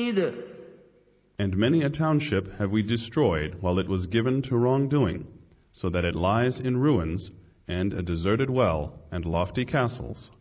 نفيد. And many a township have we destroyed while it was given to wrongdoing, so that it lies in ruins, and a deserted well, and lofty castles.